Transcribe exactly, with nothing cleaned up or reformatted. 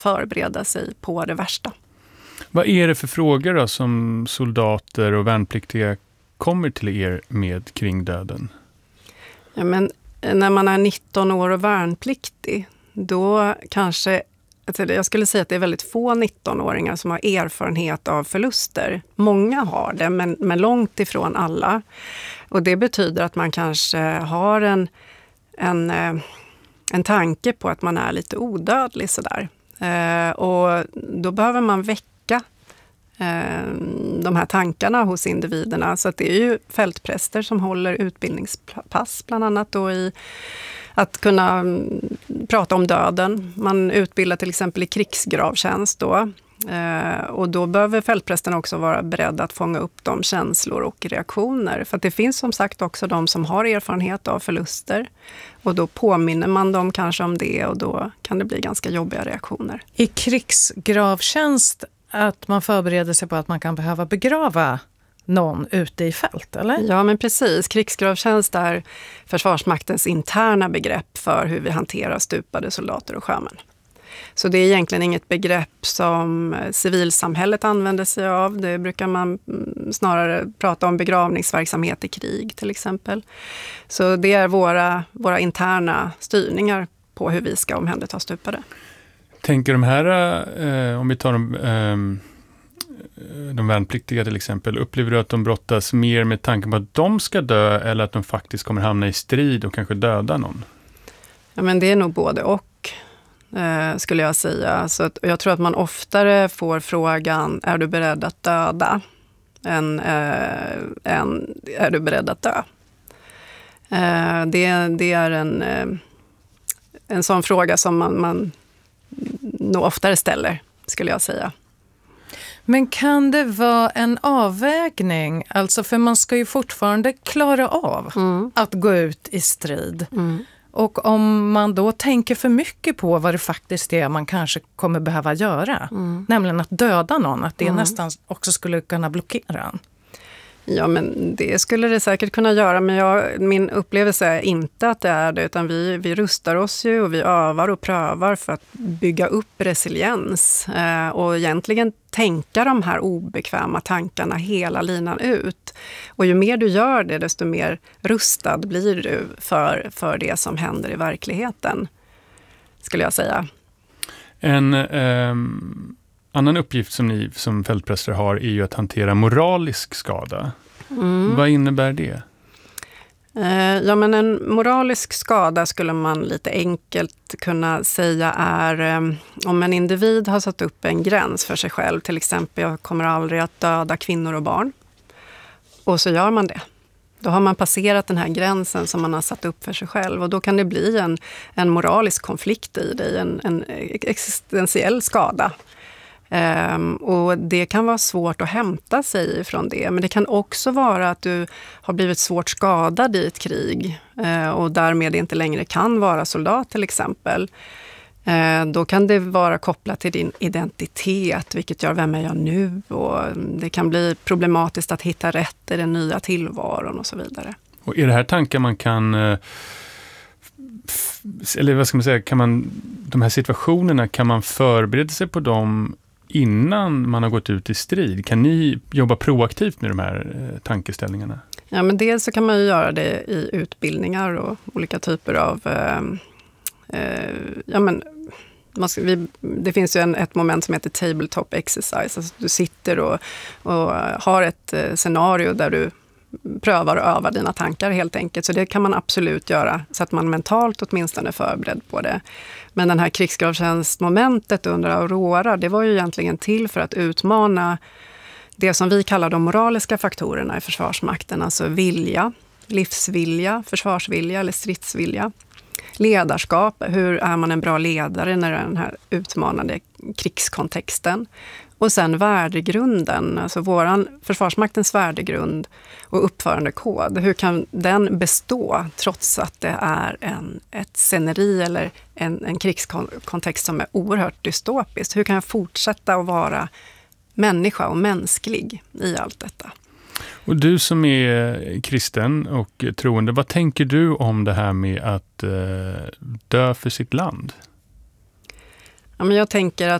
förbereda sig på det värsta. Vad är det för frågor då, som soldater och värnpliktiga kommer till er med kring döden? Ja, men när man är nitton år och värnpliktig, då kanske, jag skulle säga att det är väldigt få nittonåringar som har erfarenhet av förluster. Många har det, men, men långt ifrån alla. Och det betyder att man kanske har en, en, en tanke på att man är lite odödlig sådär. Eh, och då behöver man väcka eh, de här tankarna hos individerna. Så att det är ju fältpräster som håller utbildningspass bland annat då i att kunna mm, prata om döden. Man utbildar till exempel i krigsgravtjänst då. Eh, och då behöver fältprästen också vara beredd att fånga upp de känslor och reaktioner. För att det finns som sagt också de som har erfarenhet av förluster. Och då påminner man dem kanske om det och då kan det bli ganska jobbiga reaktioner. I krigsgravtjänst att man förbereder sig på att man kan behöva begrava någon ute i fält, eller? Ja, men precis. Krigsgravtjänst är Försvarsmaktens interna begrepp för hur vi hanterar stupade soldater och sjömän. Så det är egentligen inget begrepp som civilsamhället använder sig av. Det brukar man snarare prata om begravningsverksamhet i krig till exempel. Så det är våra, våra interna styrningar på hur vi ska omhänderta stupade. Tänker de här, eh, om vi tar de, eh, de värnpliktiga till exempel, upplever du att de brottas mer med tanken på att de ska dö eller att de faktiskt kommer hamna i strid och kanske döda någon? Ja, men det är nog både och. Eh, skulle jag säga. Så att, jag tror att man oftare får frågan, är du beredd att döda? Än, eh, än är du beredd att dö? Eh, det, det är en, eh, en sån fråga som man, man nog oftare ställer, skulle jag säga. Men kan det vara en avvägning? Alltså för man ska ju fortfarande klara av mm. att gå ut i strid. Mm. Och om man då tänker för mycket på vad det faktiskt är man kanske kommer behöva göra, mm. nämligen att döda någon, att det mm. nästan också skulle kunna blockera en. Ja, men det skulle det säkert kunna göra, men jag, min upplevelse är inte att det är det, utan vi, vi rustar oss ju och vi övar och prövar för att bygga upp resiliens eh, och egentligen tänka de här obekväma tankarna hela linan ut. Och ju mer du gör det, desto mer rustad blir du för, för det som händer i verkligheten, skulle jag säga. En... Um... annan uppgift som ni som fältpräster har är ju att hantera moralisk skada. Mm. Vad innebär det? Eh, ja, men en moralisk skada skulle man lite enkelt kunna säga är eh, om en individ har satt upp en gräns för sig själv. Till exempel, jag kommer aldrig att döda kvinnor och barn. Och så gör man det. Då har man passerat den här gränsen som man har satt upp för sig själv. Och då kan det bli en, en moralisk konflikt i dig, en, en existentiell skada. Um, och det kan vara svårt att hämta sig från det, men det kan också vara att du har blivit svårt skadad i ett krig uh, och därmed inte längre kan vara soldat till exempel. Uh, då kan det vara kopplat till din identitet, vilket gör vem är jag nu, och det kan bli problematiskt att hitta rätt i den nya tillvaron och så vidare. Och är det här tankar man kan... Uh... eller vad ska man säga, kan man, de här situationerna, kan man förbereda sig på dem innan man har gått ut i strid? Kan ni jobba proaktivt med de här eh, tankeställningarna? Ja, men dels så kan man ju göra det i utbildningar och olika typer av... Eh, eh, ja, men, man ska, vi, det finns ju en, ett moment som heter tabletop exercise. Alltså, du sitter och, och har ett eh, scenario där du prövar och övar dina tankar helt enkelt. Så det kan man absolut göra så att man mentalt åtminstone är förberedd på det. Men den här krigsgravtjänstmomentet under Aurora, det var ju egentligen till för att utmana det som vi kallar de moraliska faktorerna i Försvarsmakten. Alltså vilja, livsvilja, försvarsvilja eller stridsvilja. Ledarskap, hur är man en bra ledare när det är den här utmanande krigskontexten. Och sen värdegrunden, alltså våran Försvarsmaktens värdegrund och uppförandekod. Hur kan den bestå trots att det är en, ett sceneri eller en, en krigskontext som är oerhört dystopisk? Hur kan jag fortsätta att vara människa och mänsklig i allt detta? Och du som är kristen och troende, vad tänker du om det här med att eh, dö för sitt land? Ja, men jag tänker att